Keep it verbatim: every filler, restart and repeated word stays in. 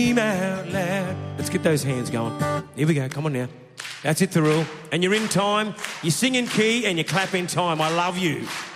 Out loud. Let's get those hands going. Here we go. Come on now. That's it, the rule. And you're in time. You sing in key and you clap in time. I love you.